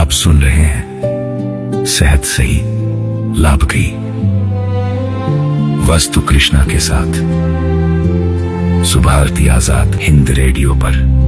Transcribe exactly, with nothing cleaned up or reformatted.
आप सुन रहे हैं सेहत सही लाभ की वस्तु कृष्णा के साथ सुभारती आजाद हिंद रेडियो पर।